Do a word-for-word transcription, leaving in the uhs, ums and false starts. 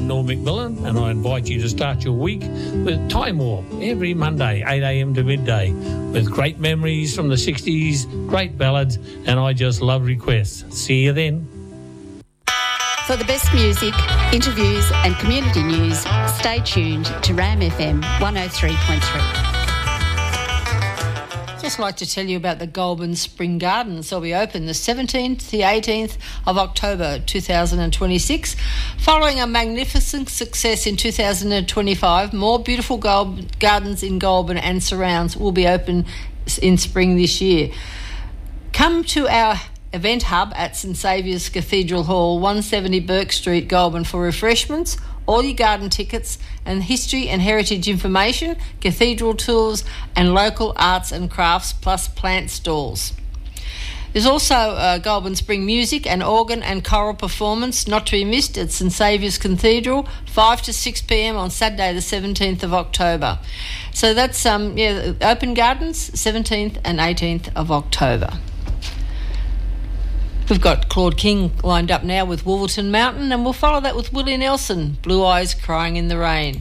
Norm McMillan, and I invite you to start your week with Time Warp every Monday, eight a.m. to midday, with great memories from the sixties, great ballads, and I just love requests. See you then. For the best music, interviews and community news, stay tuned to RAM F M one oh three point three. Just like to tell you about the Goulburn Spring Gardens. They'll be open the seventeenth to the eighteenth of October two thousand twenty-six. Following a magnificent success in two thousand twenty-five, more beautiful Goul- gardens in Goulburn and surrounds will be open in spring this year. Come to our event hub at St Saviour's Cathedral Hall, one seventy Burke Street, Goulburn, for refreshments, all your garden tickets and history and heritage information, cathedral tours and local arts and crafts, plus plant stalls. There's also uh, Goulburn Spring music and organ and choral performance not to be missed at St Saviour's Cathedral, five to six p.m. on Saturday the seventeenth of October. So that's um yeah open gardens, seventeenth and eighteenth of October. We've got Claude King lined up now with Wolverton Mountain, and we'll follow that with Willie Nelson, Blue Eyes Crying in the Rain.